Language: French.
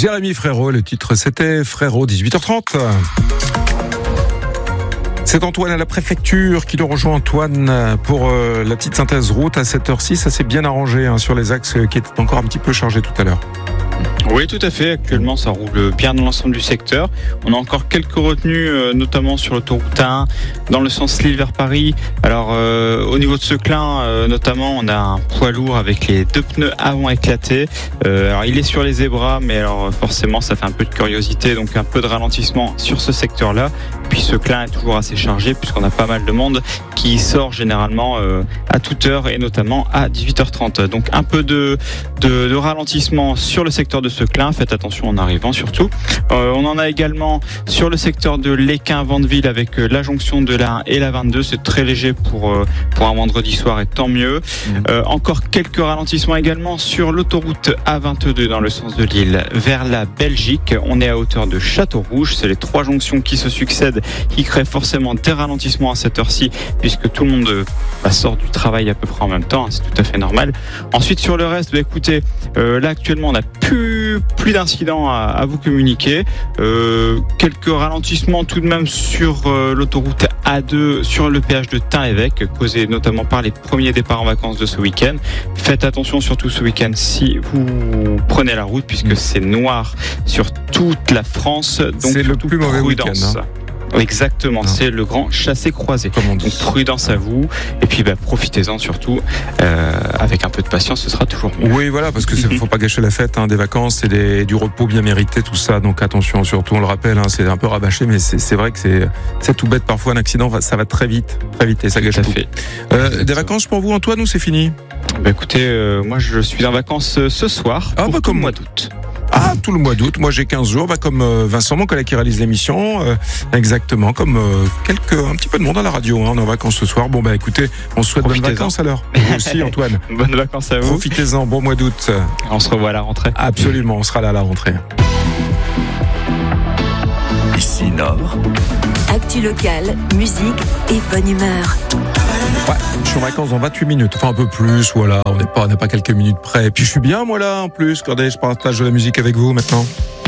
Jérémy Frérot, le titre c'était Frérot, 18h30. C'est Antoine à la préfecture qui nous rejoint. Antoine, pour la petite synthèse route à cette heure-ci, ça s'est bien arrangé sur les axes qui étaient encore un petit peu chargés tout à l'heure. Oui, tout à fait. Actuellement, ça roule bien dans l'ensemble du secteur. On a encore quelques retenues, notamment sur l'autoroute A1, dans le sens Lille vers Paris. Alors, au niveau de Seclin, notamment, on a un poids lourd avec les deux pneus avant éclatés. Alors, il est sur les zébras, mais alors forcément, ça fait un peu de curiosité, donc un peu de ralentissement sur ce secteur-là. Puis Seclin est toujours assez chargé, puisqu'on a pas mal de monde qui sort généralement à toute heure, et notamment à 18h30. Donc, un peu de ralentissement sur le secteur de Seclin, faites attention en arrivant surtout. On en a également sur le secteur de Léquin-Vandeville avec la jonction de la 1 et la 22, c'est très léger pour un vendredi soir et tant mieux. Encore quelques ralentissements également sur l'autoroute A22 dans le sens de Lille vers la Belgique. On est à hauteur de Château-Rouge, c'est les trois jonctions qui se succèdent qui créent forcément des ralentissements à cette heure-ci puisque tout le monde sort du travail à peu près en même temps, c'est tout à fait normal. Ensuite sur le reste, écoutez, là actuellement on n'a plus d'incidents à vous communiquer. Quelques ralentissements tout de même sur l'autoroute A2 sur le péage de Tain-Évêque, causés notamment par les premiers départs en vacances de ce week-end. Faites attention surtout ce week-end si vous prenez la route puisque c'est noir sur toute la France. Donc c'est le plus mauvais week-end. Exactement, c'est le grand chassé-croisé. Donc prudence à vous, et puis profitez-en surtout, avec un peu de patience, ce sera toujours mieux. Oui, voilà, parce que faut pas gâcher la fête, des vacances, c'est du repos bien mérité, tout ça. Donc attention, surtout, on le rappelle, c'est un peu rabâché, mais c'est vrai que c'est tout bête. Parfois, un accident, ça va très vite, et ça gâche tout. Des vacances pour vous, Antoine, ou c'est fini? Écoutez, moi je suis en vacances ce soir, pour tout le mois d'août. Ah, tout le mois d'août. Moi, j'ai 15 jours. Comme Vincent, mon collègue qui réalise l'émission. Exactement. Comme un petit peu de monde à la radio. On est en vacances ce soir. Écoutez, on se souhaite bonnes vacances alors. Vous aussi, Antoine. Bonnes vacances à vous. Profitez-en. Bon mois d'août. On se revoit à la rentrée. Absolument. On sera là à la rentrée. Ici Nord. Actu locale, musique et bonne humeur. Ouais, je suis en vacances dans 28 minutes, enfin un peu plus, voilà, on n'est pas quelques minutes près. Et puis je suis bien moi là en plus, regardez, je partage de la musique avec vous maintenant.